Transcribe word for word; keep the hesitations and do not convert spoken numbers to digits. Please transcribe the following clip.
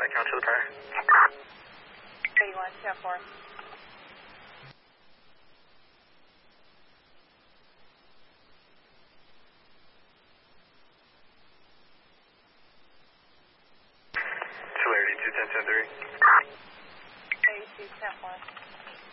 back out to the prior. eighty-one, two four. Celerity two ten ten three. eighty-two, ten four.